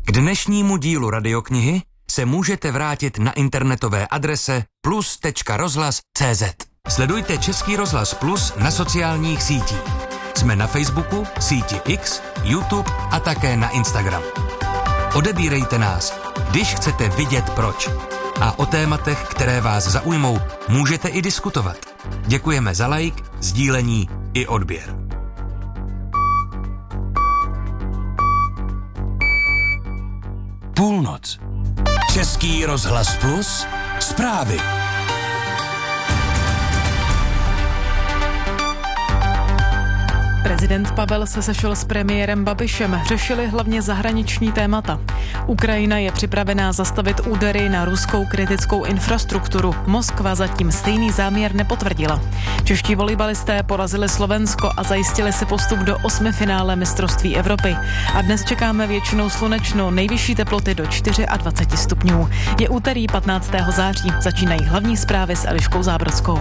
K dnešnímu dílu radioknihy se můžete vrátit na internetové adrese plus.rozhlas.cz. Sledujte Český rozhlas Plus na sociálních sítích. Jsme na Facebooku, síti X, YouTube a také na Instagram. Odebírejte nás, když chcete vidět proč. A o tématech, které vás zaujmou, můžete i diskutovat. Děkujeme za like, sdílení i odběr. Půlnoc. Český rozhlas Plus. Zprávy. Prezident Pavel se sešel s premiérem Babišem, řešili hlavně zahraniční témata. Ukrajina je připravená zastavit údery na ruskou kritickou infrastrukturu. Moskva zatím stejný záměr nepotvrdila. Čeští volejbalisté porazili Slovensko a zajistili si postup do 8. finále mistrovství Evropy. A dnes čekáme většinou slunečno, nejvyšší teploty do 24 stupňů. Je úterý 15. září, začínají hlavní zprávy s Eliškou Zábrodskou.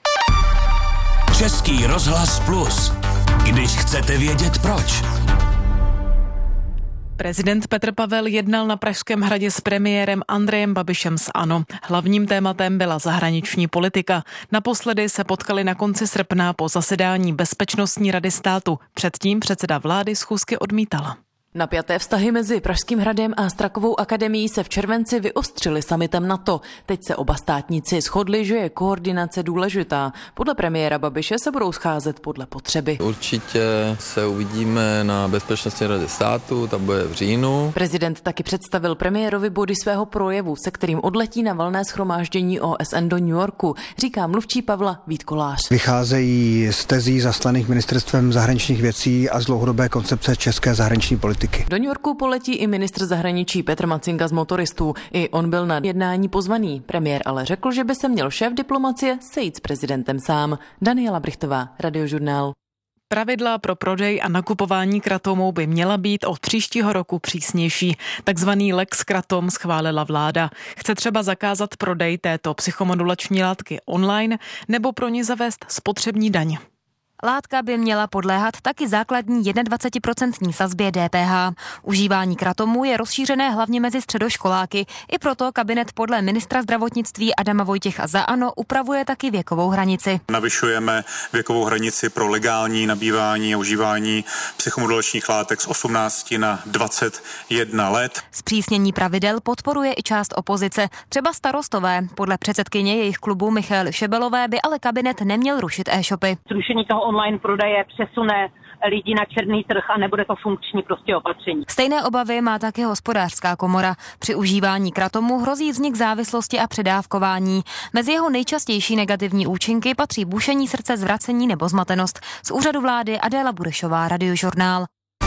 Český rozhlas Plus. Když chcete vědět proč. Prezident Petr Pavel jednal na Pražském hradě s premiérem Andrejem Babišem z ANO. Hlavním tématem byla zahraniční politika. Naposledy se potkali na konci srpna po zasedání Bezpečnostní rady státu. Předtím předseda vlády schůzky odmítala. Napjaté vztahy mezi Pražským hradem a Strakovou akademií se v červenci vyostřily summitem NATO. Teď se oba státníci shodli, že je koordinace důležitá. Podle premiéra Babiše se budou scházet podle potřeby. Určitě se uvidíme na Bezpečnostní radě státu, ta bude v říjnu. Prezident taky představil premiérovi body svého projevu, se kterým odletí na valné shromáždění OSN do New Yorku, říká mluvčí Pavla Vít Kolář. Vycházejí z tezí zaslaných ministerstvem zahraničních věcí a z dlouhodobé koncepce české zahraniční politiky. Do New Yorku poletí i ministr zahraničí Petr Macinga z Motoristů. I on byl na jednání pozvaný. Premiér ale řekl, že by se měl šéf diplomacie sejít s prezidentem sám. Daniela Brichtová, Radiožurnál. Pravidla pro prodej a nakupování kratomů by měla být od příštího roku přísnější. Takzvaný Lex Kratom schválila vláda. Chce třeba zakázat prodej této psychomodulační látky online nebo pro ně zavést spotřební daň. Látka by měla podléhat taky základní 21% sazbě DPH. Užívání kratomů je rozšířené hlavně mezi středoškoláky. I proto kabinet podle ministra zdravotnictví Adama Vojtěcha za ANO upravuje taky věkovou hranici. Navyšujeme věkovou hranici pro legální nabývání a užívání psychomodulačních látek z 18 na 21 let. Zpřísnění pravidel podporuje i část opozice, třeba Starostové. Podle předsedkyně jejich klubu Michaely Šebelové by ale kabinet neměl rušit e-shopy. Zrušení toho online prodeje přesune lidi na černý trh a nebude to funkční prostě opatření. Stejné obavy má také Hospodářská komora. Při užívání kratomu hrozí vznik závislosti a předávkování. Mezi jeho nejčastější negativní účinky patří bušení srdce, zvracení nebo zmatenost. Z úřadu vlády Adéla Burešová, Radiožurnál.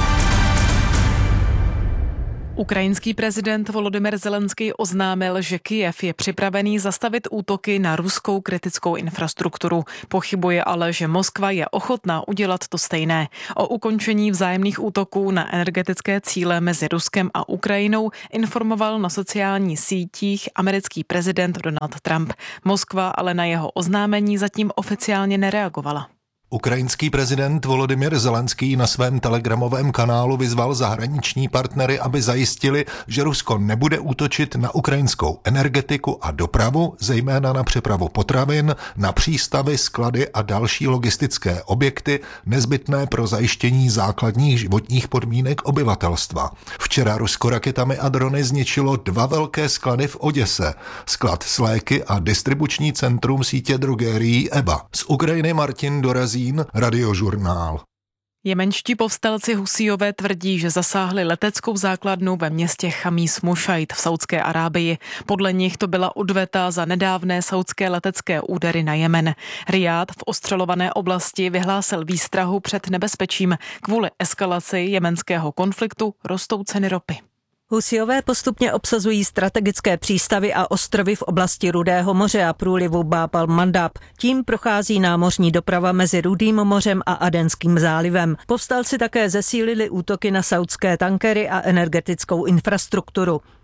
Ukrajinský prezident Volodymyr Zelenský oznámil, že Kyjev je připravený zastavit útoky na ruskou kritickou infrastrukturu. Pochybuje ale, že Moskva je ochotná udělat to stejné. O ukončení vzájemných útoků na energetické cíle mezi Ruskem a Ukrajinou informoval na sociálních sítích americký prezident Donald Trump. Moskva ale na jeho oznámení zatím oficiálně nereagovala. Ukrajinský prezident Volodymyr Zelenský na svém telegramovém kanálu vyzval zahraniční partnery, aby zajistili, že Rusko nebude útočit na ukrajinskou energetiku a dopravu, zejména na přepravu potravin, na přístavy, sklady a další logistické objekty nezbytné pro zajištění základních životních podmínek obyvatelstva. Včera Rusko raketami a drony zničilo 2 velké sklady v Oděse, sklad s léky a distribuční centrum sítě drogérií EBA. Z Ukrajiny Martin Dorazí, Radiožurnál. Jemenští povstalci Husíové tvrdí, že zasáhli leteckou základnu ve městě Chamis Mušajt v Saudské Arábii. Podle nich to byla odveta za nedávné saudské letecké údery na Jemen. Rijád v ostřelované oblasti vyhlásil výstrahu před nebezpečím. Kvůli eskalaci jemenského konfliktu rostou ceny ropy. Husíové postupně obsazují strategické přístavy a ostrovy v oblasti Rudého moře a průlivu Bab al-Mandab. Tím prochází námořní doprava mezi Rudým mořem a Adenským zálivem. Povstalci také zesílili útoky na saudské tankery a energetickou infrastrukturu.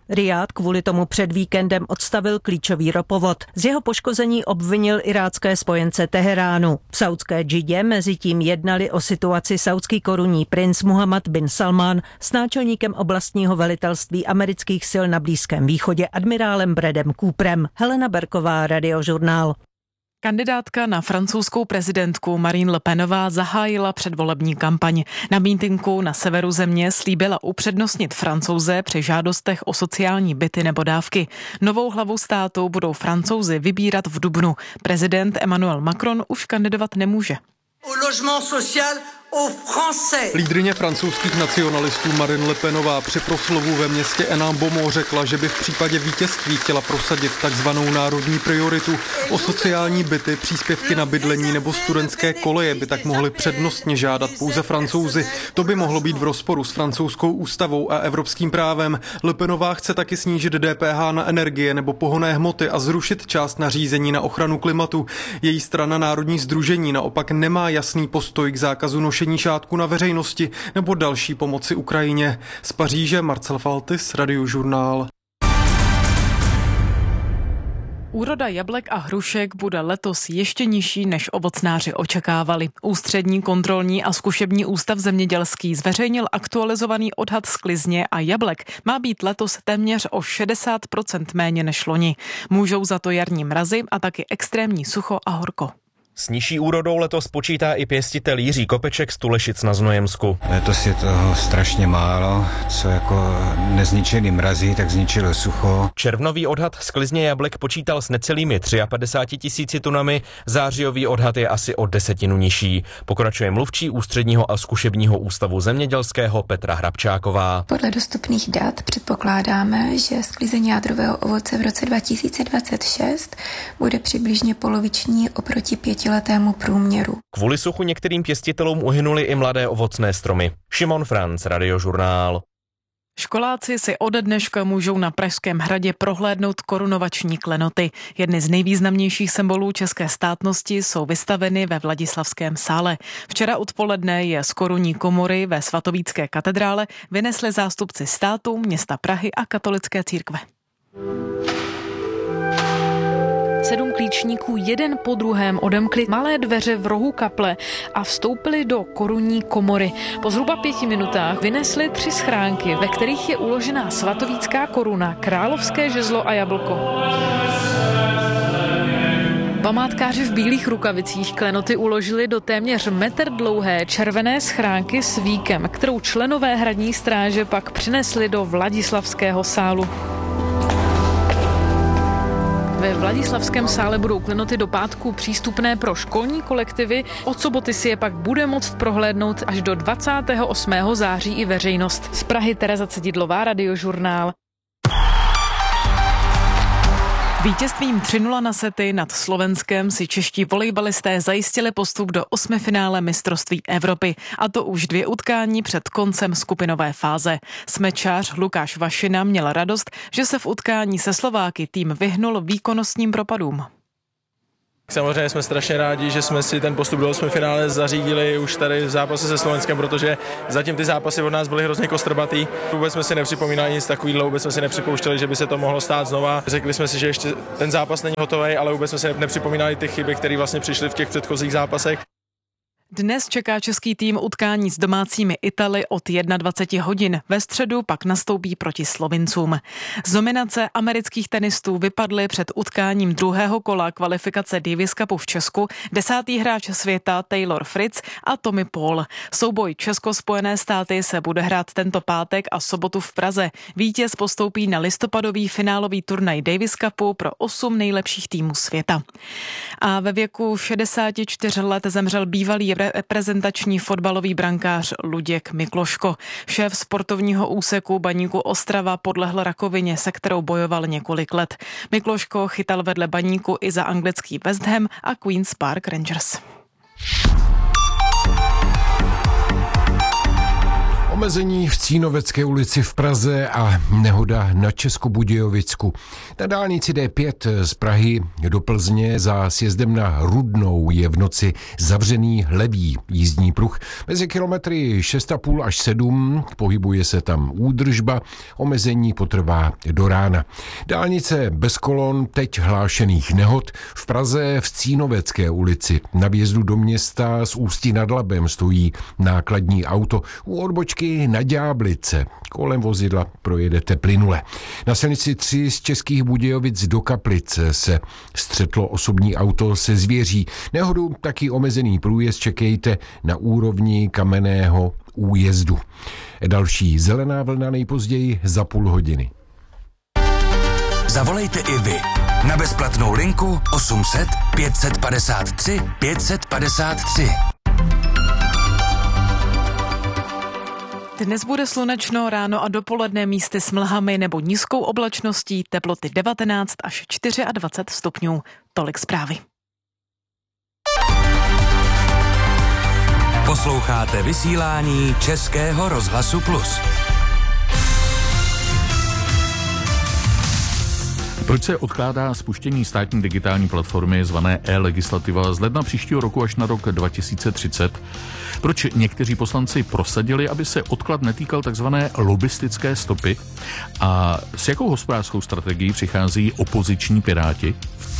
Rijád kvůli tomu před víkendem odstavil klíčový ropovod. Z jeho poškození obvinil irácké spojence Teheránu. V saudské Džidě mezitím jednali o situaci saudský korunní princ Muhammad bin Salman s náčelníkem oblastního velitelství amerických sil na Blízkém východě admirálem Bradem Cooperem. Helena Berková, Radiožurnál. Kandidátka na francouzskou prezidentku Marine Le Penová zahájila předvolební kampaň. Na mítinku na severu země slíbila upřednostnit Francouze při žádostech o sociální byty nebo dávky. Novou hlavu státu budou Francouzi vybírat v dubnu. Prezident Emmanuel Macron už kandidovat nemůže. Lídryně francouzských nacionalistů Marine Le Penová při proslovu ve městě Hénin-Beaumont řekla, že by v případě vítězství chtěla prosadit takzvanou národní prioritu. O sociální byty, příspěvky na bydlení nebo studentské koleje by tak mohli přednostně žádat pouze Francouzi. To by mohlo být v rozporu s francouzskou ústavou a evropským právem. Le Penová chce taky snížit DPH na energie nebo pohonné hmoty a zrušit část nařízení na ochranu klimatu. Její strana Národní sdružení naopak nemá jasný postoj k zákazu nošení šátku na veřejnosti nebo další pomoci Ukrajině. Z Paříže Marcel Faltis, Radiožurnál. Úroda jablek a hrušek bude letos ještě nižší, než ovocnáři očekávali. Ústřední kontrolní a zkušební ústav zemědělský zveřejnil aktualizovaný odhad sklizně a jablek má být letos téměř o 60% méně než loni. Můžou za to jarní mrazy a taky extrémní sucho a horko. S nižší úrodou letos počítá i pěstitel Jiří Kopeček z Tulešic na Znojemsku. Letos je toho strašně málo, co jako nezničili mrazy, tak zničilo sucho. Červnový odhad sklizně jablek počítal s necelými 53 000 tunami, zářijový odhad je asi o 10 nižší. Pokračuje mluvčí Ústředního a zkušebního ústavu zemědělského Petra Hrabčáková. Podle dostupných dat předpokládáme, že sklizeň jádrového ovoce v roce 2026 bude přibližně poloviční oproti 5letému průměru. Kvůli suchu některým pěstitelům uhynuly i mladé ovocné stromy. Šimon Franc, Radiožurnál. Školáci si ode dneška můžou na Pražském hradě prohlédnout korunovační klenoty. Jedny z nejvýznamnějších symbolů české státnosti jsou vystaveny ve Vladislavském sále. Včera odpoledne je z korunní komory ve Svatovícké katedrále vynesli zástupci státu, města Prahy a katolické církve. 7 klíčníků jeden po druhém odemkli malé dveře v rohu kaple a vstoupili do korunní komory. Po zhruba 5 minutách vynesli 3 schránky, ve kterých je uložená svatovícká koruna, královské žezlo a jablko. Památkáři v bílých rukavicích klenoty uložili do téměř metr dlouhé červené schránky s víkem, kterou členové hradní stráže pak přinesli do Vladislavského sálu. Ve Vladislavském sále budou klenoty do pátku přístupné pro školní kolektivy, od soboty si je pak bude moct prohlédnout až do 28. září i veřejnost. Z Prahy Tereza Cedidlová, Radiožurnál. Vítězstvím 3-0 na sety nad Slovenskem si čeští volejbalisté zajistili postup do 8finále mistrovství Evropy. A to už 2 utkání před koncem skupinové fáze. Smečář Lukáš Vašina měl radost, že se v utkání se Slováky tým vyhnul výkonnostním propadům. Samozřejmě jsme strašně rádi, že jsme si ten postup do 8finále zařídili už tady v zápase se Slovenskem, protože zatím ty zápasy od nás byly hrozně kostrbatý. Vůbec jsme si nepřipomínali nic takového, vůbec jsme si nepřipouštěli, že by se to mohlo stát znova. Řekli jsme si, že ještě ten zápas není hotový, ale vůbec jsme si nepřipomínali ty chyby, které vlastně přišly v těch předchozích zápasech. Dnes čeká český tým utkání s domácími Italy od 21 hodin. Ve středu pak nastoupí proti Slovincům. Z nominace amerických tenistů vypadly před utkáním druhého kola kvalifikace Davis Cupu v Česku 10. hráč světa Taylor Fritz a Tommy Paul. Souboj Česko-Spojené státy se bude hrát tento pátek a sobotu v Praze. Vítěz postoupí na listopadový finálový turnaj Davis Cupu pro 8 nejlepších týmů světa. A ve věku 64 let zemřel bývalý reprezentační fotbalový brankář Luděk Mikloško. Šéf sportovního úseku Baníku Ostrava podlehl rakovině, se kterou bojoval několik let. Mikloško chytal vedle Baníku i za anglický West Ham a Queen's Park Rangers. Omezení v Cínovecké ulici v Praze a nehoda na Českobudějovicku. Na dálnici D5 z Prahy do Plzně za sjezdem na Rudnou je v noci zavřený levý jízdní pruh. Mezi kilometry 6,5 až 7 pohybuje se tam údržba, omezení potrvá do rána. Dálnice bez kolon teď hlášených nehod. V Praze v Cínovecké ulici na vjezdu do města z Ústí nad Labem stojí nákladní auto. U odbočky na Ďáblice kolem vozidla projedete plynule. Na silnici 3 z Českých Budějovic do Kaplice se střetlo osobní auto se zvěří. Nehodu taky omezený průjezd čekejte na úrovni Kamenného újezdu. Další zelená vlna nejpozději za půl hodiny. Zavolejte i vy na bezplatnou linku 800 553 553. Dnes bude slunečno, ráno a dopoledne místy s mlhami nebo nízkou oblačností, teploty 19 až 24 stupňů. Tolik zprávy. Posloucháte vysílání Českého rozhlasu Plus. Proč se odkládá spuštění státní digitální platformy zvané e-legislativa z ledna příštího roku až na rok 2030? Proč někteří poslanci prosadili, aby se odklad netýkal takzvané lobistické stopy? A s jakou hospodářskou strategií přichází opoziční Piráti?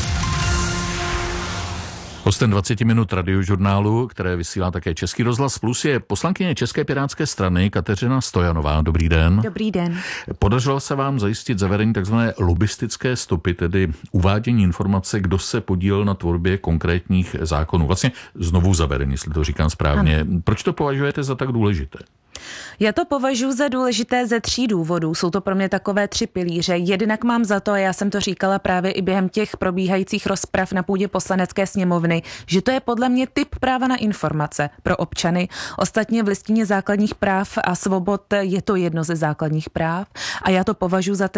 Hostem 20 minut radiožurnálu, které vysílá také Český rozhlas Plus, je poslankyně České pirátské strany Kateřina Stojanová. Dobrý den. Dobrý den. Podařilo se vám zajistit zavedení takzvané lobistické stopy, tedy uvádění informace, kdo se podílel na tvorbě konkrétních zákonů. Vlastně znovu zavedení, jestli to říkám správně. Ano. Proč to považujete za tak důležité? Já to považuji za důležité ze 3 důvodů. Jsou to pro mě takové 3 pilíře. Jednak mám za to, a já jsem to říkala právě i během těch probíhajících rozprav na půdě Poslanecké sněmovny, že to je podle mě typ práva na informace pro občany. Ostatně v listině základních práv a svobod je to jedno ze základních práv a já to považuji za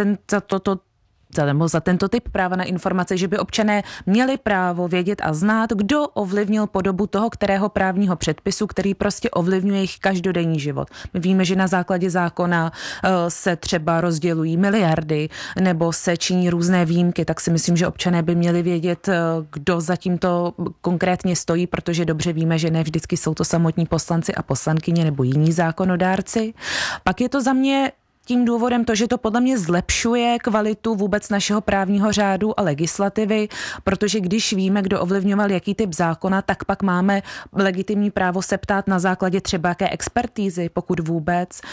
tento typ práva na informace, že by občané měli právo vědět a znát, kdo ovlivnil podobu toho kterého právního předpisu, který prostě ovlivňuje jejich každodenní život. My víme, že na základě zákona se třeba rozdělují miliardy nebo se činí různé výjimky, tak si myslím, že občané by měli vědět, kdo za tímto konkrétně stojí, protože dobře víme, že ne vždycky jsou to samotní poslanci a poslankyně nebo jiní zákonodárci. Pak je to za mě tím důvodem to, že to podle mě zlepšuje kvalitu vůbec našeho právního řádu a legislativy, protože když víme, kdo ovlivňoval jaký typ zákona, tak pak máme legitimní právo se ptát na základě třeba jaké expertízy, pokud vůbec,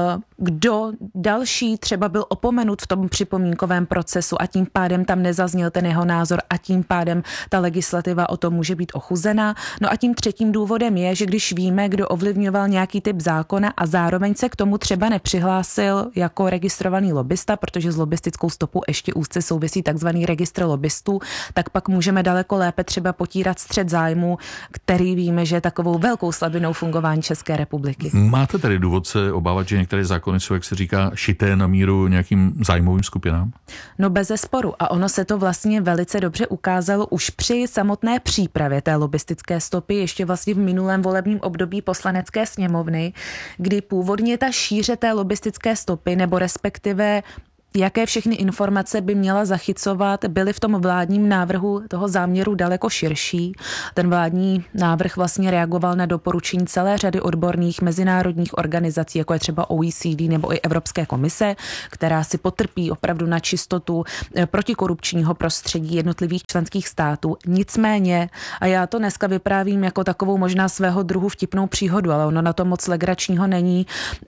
kdo další třeba byl opomenut v tom připomínkovém procesu a tím pádem tam nezazněl ten jeho názor a tím pádem ta legislativa o tom může být ochuzena. No a tím třetím důvodem je, že když víme, kdo ovlivňoval nějaký typ zákona a zároveň se k tomu třeba nepřihlásil jako registrovaný lobista, protože s lobistickou stopou ještě úzce souvisí takzvaný registr lobbystů, tak pak můžeme daleko lépe třeba potírat střet zájmu, který víme, že je takovou velkou slabinou fungování České republiky. Máte tedy důvod se obávat, že některé zákony jsou, jak se říká, šité na míru nějakým zájmovým skupinám? No bezesporu. A ono se to vlastně velice dobře ukázalo už při samotné přípravě té lobbistické stopy, ještě vlastně v minulém volebním období Poslanecké sněmovny, kdy původně ta šíře té lobbistické stopy nebo respektive jaké všechny informace by měla zachycovat, byly v tom vládním návrhu toho záměru daleko širší. Ten vládní návrh vlastně reagoval na doporučení celé řady odborných mezinárodních organizací, jako je třeba OECD nebo i Evropské komise, která si potrpí opravdu na čistotu protikorupčního prostředí jednotlivých členských států. Nicméně, a já to dneska vyprávím jako takovou možná svého druhu vtipnou příhodu, ale ono na to moc legračního není,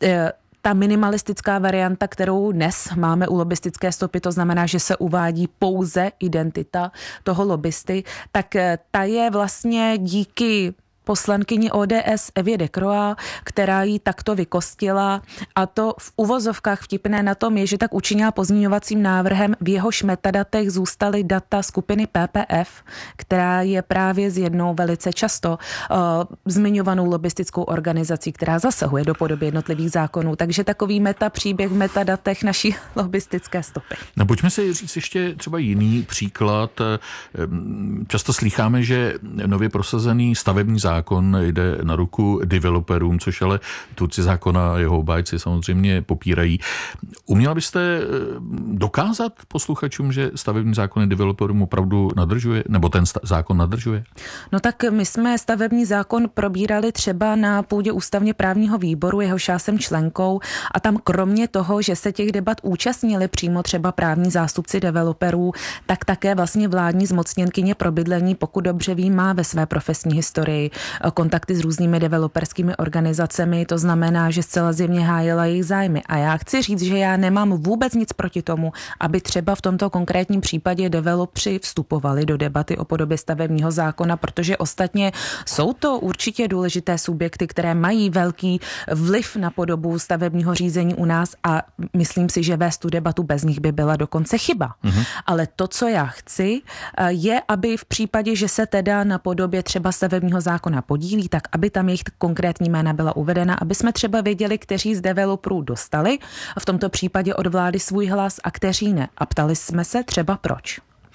ta minimalistická varianta, kterou dnes máme u lobbistické stopy, to znamená, že se uvádí pouze identita toho lobbysty, tak ta je vlastně díky poslankyni ODS Evě Decroix, která ji takto vykostila, a to v uvozovkách vtipné na tom je, že tak učinila pozměňovacím návrhem, v jehož metadatech zůstaly data skupiny PPF, která je právě z jednou velice často zmiňovanou lobbystickou organizací, která zasahuje do podoby jednotlivých zákonů. Takže takový metapříběh v metadatech naší lobbystické stopy. No, pojďme si říct ještě třeba jiný příklad. Často slýcháme, že nově prosazený stavební zákon zákon jde na ruku developerům, což ale tvůrci zákona, jeho obhájci samozřejmě popírají. Uměla byste dokázat posluchačům, že stavební zákon developerům opravdu nadržuje, nebo ten zákon nadržuje? No tak my jsme stavební zákon probírali třeba na půdě ústavně právního výboru, jehož já jsem členkou, a tam kromě toho, že se těch debat účastnili přímo třeba právní zástupci developerů, tak také vlastně vládní zmocněnkyně pro bydlení, pokud dobře vím, má ve své profesní historii kontakty s různými developerskými organizacemi, to znamená, že zcela zjevně hájila jejich zájmy. A já chci říct, že já nemám vůbec nic proti tomu, aby třeba v tomto konkrétním případě developři vstupovali do debaty o podobě stavebního zákona, protože ostatně jsou to určitě důležité subjekty, které mají velký vliv na podobu stavebního řízení u nás a myslím si, že vést tu debatu bez nich by byla dokonce chyba. Ale to, co já chci, je, aby v případě, že se teda na podobě třeba stavebního zákona podílí, tak aby tam jejich konkrétní jména byla uvedena, aby jsme třeba věděli, kteří z developerů dostali v tomto případě od vlády svůj hlas a kteří ne. A ptali jsme se třeba proč.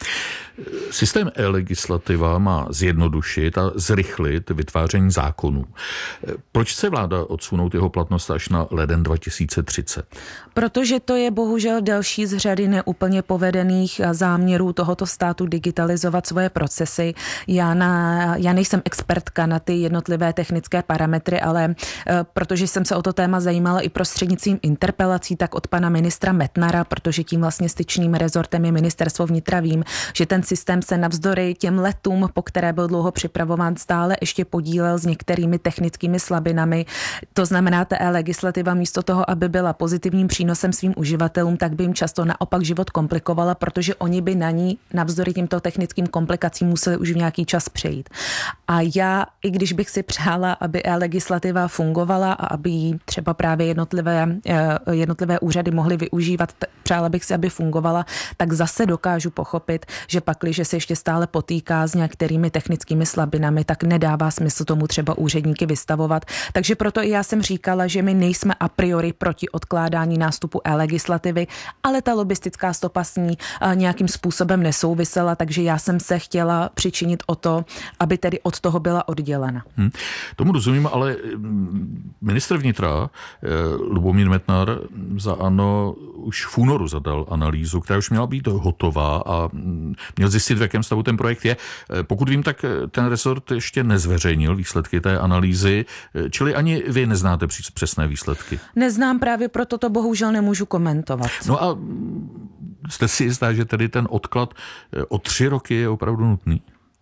Systém e-legislativa má zjednodušit a zrychlit vytváření zákonů. Proč chce vláda odsunout jeho platnost až na leden 2030? Protože to je bohužel další z řady neúplně povedených záměrů tohoto státu digitalizovat svoje procesy. Já nejsem expertka na ty jednotlivé technické parametry, ale protože jsem se o to téma zajímala i prostřednictvím interpelací, tak od pana ministra Metnara, protože tím vlastně styčným rezortem je ministerstvo vnitra, vím, že ten systém se navzdory těm letům, po které byl dlouho připravován, stále ještě podílel s některými technickými slabinami. To znamená, ta e-legislativa místo toho, aby byla pozitivním přínosem svým uživatelům, tak by jim často naopak život komplikovala, protože oni by na ní navzdory těmto technickým komplikacím museli už v nějaký čas přejít. A já, i když bych si přála, aby e-legislativa fungovala a aby ji třeba právě jednotlivé úřady mohly využívat, přála bych si, aby fungovala, tak zase dokážu pochopit, že pakliže se ještě stále potýká s některými technickými slabinami, tak nedává smysl tomu třeba úředníky vystavovat. Takže proto i já jsem říkala, že my nejsme a priori proti odkládání nástupu e-legislativy, ale ta lobistická stopa s ní nějakým způsobem nesouvisela, takže já jsem se chtěla přičinit o to, aby tedy od toho byla oddělena. Tomu rozumím, ale ministr vnitra Lubomír Metnar za ANO už v únoru zadal analýzu, která už měla být hotová a měl zjistit, v jakém stavu ten projekt je. Pokud vím, tak ten resort ještě nezveřejnil výsledky té analýzy, čili ani vy neznáte přesné výsledky. Neznám, právě proto to bohužel nemůžu komentovat. No a jste si jistá, že tedy ten odklad o 3 roky je opravdu nutný?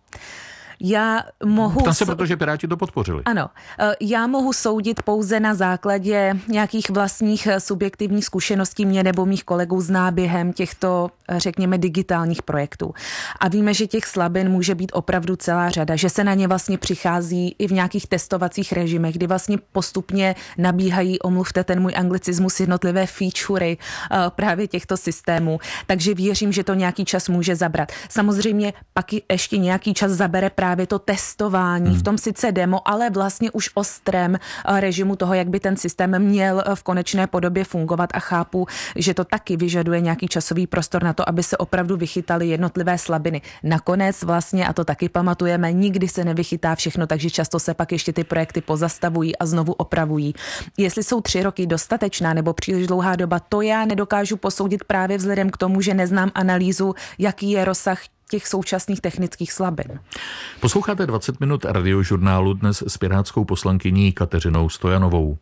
Já mohu... Ptám se, protože Piráti to podpořili. Ano. Já mohu soudit pouze na základě nějakých vlastních subjektivních zkušeností mě nebo mých kolegů s náběhem těchto, řekněme, digitálních projektů. A víme, že těch slabin může být opravdu celá řada, že se na ně vlastně přichází i v nějakých testovacích režimech, kdy vlastně postupně nabíhají, omluvte ten můj anglicismus, jednotlivé featurey právě těchto systémů. Takže věřím, že to nějaký čas může zabrat. Samozřejmě pak ještě nějaký čas zabere právě to testování v tom sice demo, ale vlastně už ostrém režimu toho, jak by ten systém měl v konečné podobě fungovat a chápu, že to taky vyžaduje nějaký časový prostor na to, aby se opravdu vychytaly jednotlivé slabiny. Nakonec vlastně, a to taky pamatujeme, nikdy se nevychytá všechno, takže často se pak ještě ty projekty pozastavují a znovu opravují. Jestli jsou 3 roky dostatečná nebo příliš dlouhá doba, to já nedokážu posoudit právě vzhledem k tomu, že neznám analýzu, jaký je rozsah těch současných technických slabin. Posloucháte 20 minut radiožurnálu dnes s pirátskou poslankyní Kateřinou Stojanovou.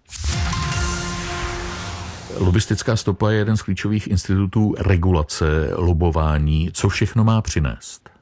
Lobistická stopa je jeden z klíčových institutů regulace lobování. Co všechno má přinést?